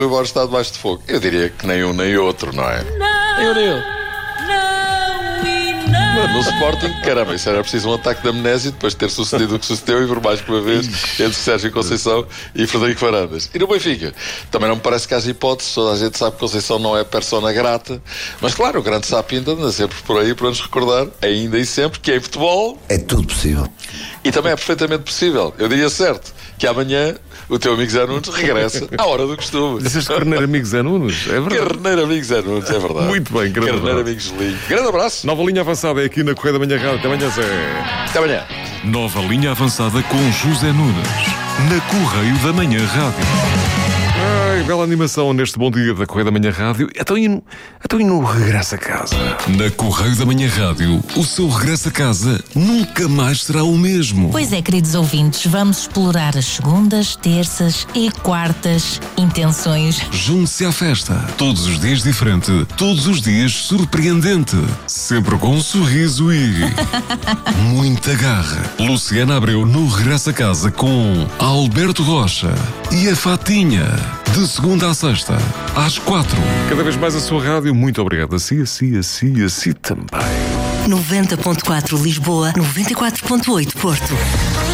embora está debaixo de fogo. Eu diria que nem um nem outro, não é? Nem um nem outro. No Sporting, caramba, isso era preciso um ataque de amnésia depois de ter sucedido o que sucedeu e por mais que uma vez entre Sérgio Conceição e Frederico Varandas. E no Benfica, também não me parece que haja hipótese, toda a gente sabe que Conceição não é persona grata, mas claro, o grande Sapinto anda sempre por aí para nos recordar, ainda e sempre, que em futebol é tudo possível. E também é perfeitamente possível, eu diria certo, que amanhã o teu amigo Zé Nunes regressa à hora do costume. Dizeste Carneiro Amigo Zé Nunes, é verdade. Carneiro Amigo Zé Nunes, é verdade. Muito bem, grande Carneiro abraço. Amigo Gelinho. Grande abraço. Nova linha avançada é aqui na Correia da Manhã Rádio. Até amanhã, Zé. Até amanhã. Nova linha avançada com José Nunes, na Correio da Manhã Rádio. Ai, bela animação neste bom dia da Correia da Manhã Rádio. Então e no regresso a casa? Na Correio da Manhã Rádio, o seu regresso a casa nunca mais será o mesmo. Pois é, queridos ouvintes, vamos explorar as segundas, terças e quartas intenções. Junte-se à festa. Todos os dias diferente, todos os dias surpreendente. Sempre com um sorriso e muita garra. Luciana Abreu no regresso a casa com Alberto Rocha e a Fatinha. De segunda à sexta, às 4. Cada vez mais a sua rádio. Muito obrigado. Assim também. 90.4 Lisboa, 94.8 Porto.